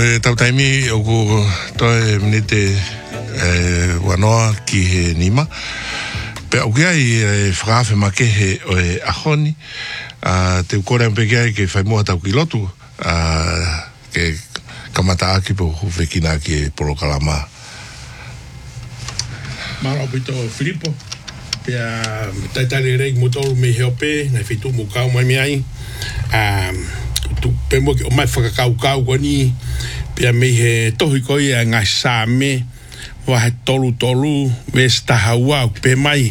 tautaimi o ko toi minite wanoa ki he nima. Pe o kia i whakawhi make he o e ahoni. Te ukore ampe kia ke whai mua tau ki lotu. Ke kamata aki po whekina ki e Porokalama. Maro pito Filipo. Pea taitari rei motoru me heope, ngai whitu mo kau mai mai. Tu pemo ki o mai whakakau koni. Pea me he tohi koi a ngai sāme. Wa he tolu vesta haua pe mai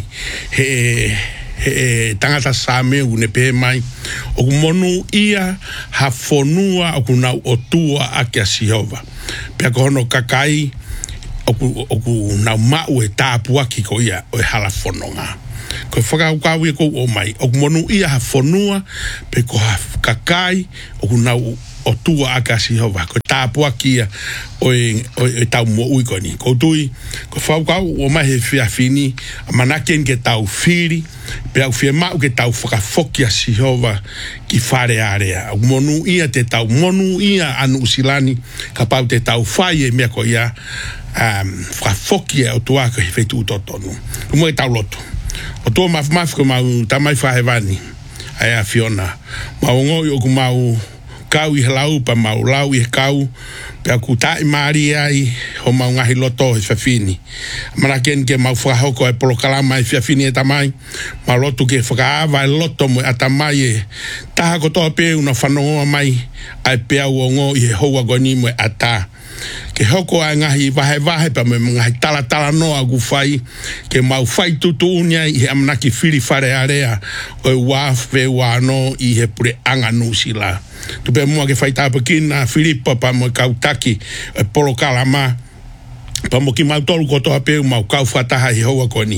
he tangata sāme une pe mai. O monu ia ha fonua o kunau o tua ake a Sihova. Pea kohono kakai oku nau mau e tāpua ki ko ia o e hala whanonga. Ko whakaukau e kou o mai. Oku monu ia ha whanua pe ko ha kakai oku nau o tua aka Sihova. Ko tāpua kia o e tau mo uikoni. Ko tui, ko whaukau o mai he whiawhini a manaken ke tau whiri pe au whia mau ke tau whakafoki a Sihova ki whare area. Oku monu ia te tau monu ia anu usilani ka pau te tau whai e mea ko ia whafoki e o tuaka he whetu utotonu. Umo e tau loto. O tua mafmafiko mau tamai whahewani. Ai a Fiona. Mau ngoi oku mau kau i helau pa mau lau i he kau. Pea ku tai maari ai ho mau ngahi loto he whawhini. Mana ken ke mau whahoko e Porokalama e whawhini e tamai. Mau loto ke whakaawa e loto mo e atamai e taha kotoa peu na whanongoa mai ai pea uongo i he hoa goni mo e ata. Ke hoko ai ngahi vahe pa me ngahi tala noa gu whai ke mau whai tutu unia i he amanaki whiri whare area o e wāwhe wāno i he pure anga nusila. Tupe mua ke whai tāpakina Filipa pa mo kautaki e Porokalama pa mo ki mau tolu kotoa peu mau kau whataha i hoa koni.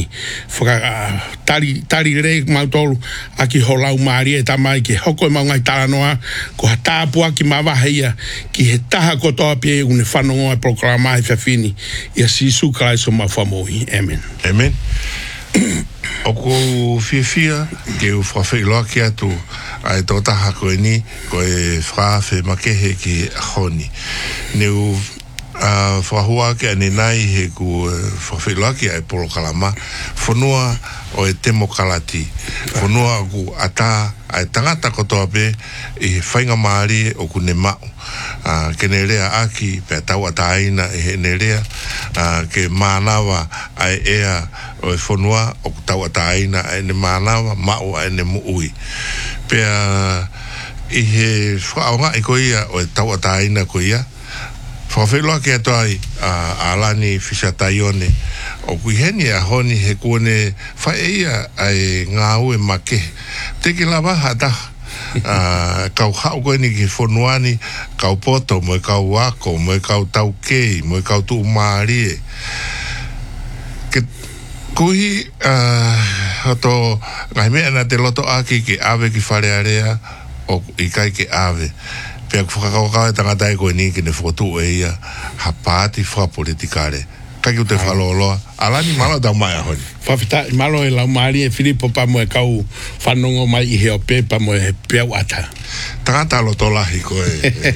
Tari rei mau tolu aki holau maari e tamai ke hoko e mau ngai tala noa ko ha tāpua ki mawahe ia ki he taha kotoa peu une whanongoa e Porokalama e whawhini ia sisu kalai so mau whamohi. Amen. Amen. O ko fia ke u whawhailoa ki atu ai tō taha koe ni ko e whawhe makehe ki ahoni. Ne u whahua ke ane nai he ku whawhailoa ki ai Porokalama whanua o e temo kalati. Whanua ku ata ai tangata kotoa pe i whainga maari o ku ne mau. Ke ne rea aki pe tau ataina e he ne rea ke mānawa ai ea o e whanua o ku tau ataina ai ne mānawa mau ai ne muui. Pea i he whaonga i ko ia o e tau ataina ko ia. Whawhailoa ke ato ai alani Fishataione o kuiheni a honi he kuone whaeia ai ngā ue make. Teke lava hata kau hau koe ni ki whonuani kau poto mo e kau wako mo e kau tau kei mo e kau tu maari e. Ke kuhi hato ngai mea na te loto aki ke ave ki whare area o i kai ke ave. Pea whakakawakawa e tangata e koe ni ke ne whotu e ia ha pāti whapolitikare. Kaki u te whaloloa. Alani malo tau mai ahoni. Whawhita malo e lau maari e Filipo pa mo e kau whanongo mai i heo pe pa mo e peau ata. Tangata lo tolahi koe.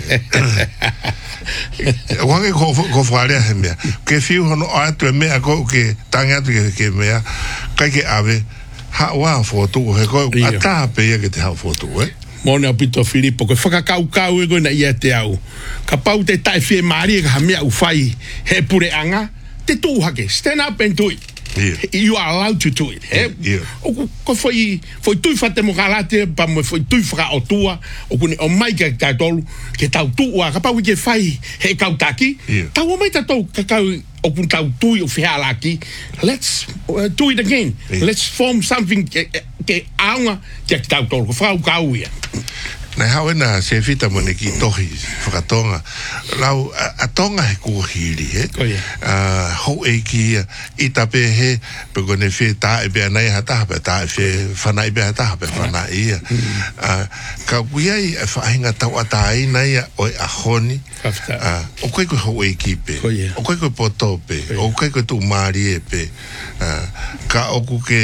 Wange ko wharea he mea. Ke whiu hono atu e mea ko ke tangi atu ke mea. Kai ke ave ha waa whotu he koe ata pe ia ke te hao whotu e. Mone au pito Filipo, ko whakakau e koe na ia te au. Ka pau te tai whie maari e ka hamea u whai he pure anga, te tūhake, stand up and do it. Yeah. You are allowed to do it. Yeah. Ko foi tui whate mo kalate, pa mo foi tui whaka o tua, o kune o mai ke tai tolu, ke tau tua, ka pau i ke whai he kautaki, tau o mai tatou ka kau o kun tau tui o whihalaki, let's do it again. Yeah. Let's form something ke aunga ke tau tolu, ko whakau kau ia. Nei hau ena se fita mo ne ki tohi whakatonga. Lau a tonga he kuhiri, he? Hou e ki i tape he, pe kone whi tā e bea nei hataha, pe tā e whi whana i bea hataha, pe whana ia. Ka kuia i whahinga tau atai nei o e ahoni, o koe koe hou e ki pe, o koe koe poto pe, o koe koe tu maari e pe, ka oku ke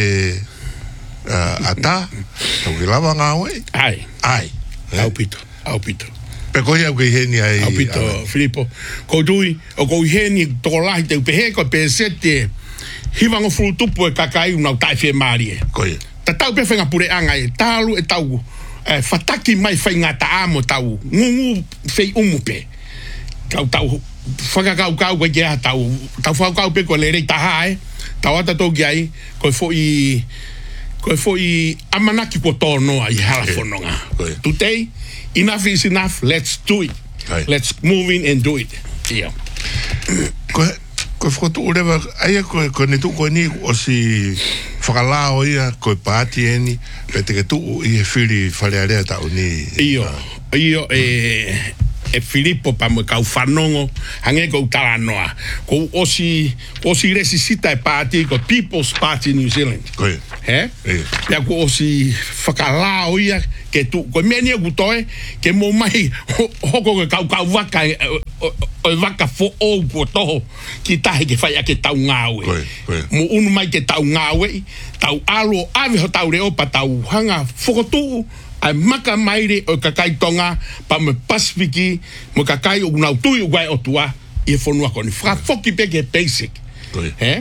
ata, tau ki lawa ngā oe? Ai. Au pito. Pe ko ia ko heni ai. Au pito, Filipo. Ko tui, o ko heni toko lahi te upehe ko pe sete hivango frutupu e kakai unau tai whee maari e. Ko ia. Ta tau pe whenga pure anga e tālu e tau fataki mai whainga ta amo tau ngungu whei umupe. Tau whakakau koe kia tau whakakau pe ko le rei taha e. Tau ata tau ki ai, koe fo i amanaki ko tōnoa i halafononga. Today, enough is enough, let's do it. Let's move in and do it. Ia. Koe whakatu urewa, aia koe ne tuko ni o si whakalao ia, koe pāti eni, pe te ke tuku i he whiri wharearea tau ni. Iyo, e Filipo pa mo kau whanongo hange ko talanoa ko osi resisita e party ko People's Party New Zealand ko he ya ko osi whakalao ia ke tu ko meni ku toe ke mo mai hoko ko kau waka o waka fo o ko toho ki tahe ke whaia ke tau ngawe mo unu mai ke tau ngawe tau alo ave ho tau reo pa tau hanga whokotu ai maka maire o kakai tonga pa me Pasifiki mo kakai o nau tui o guai o tua i e whanua koni whakafoki peke basic he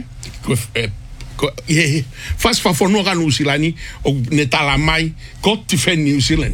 fas whanua ka New Zealand o ne tala mai got to defend New Zealand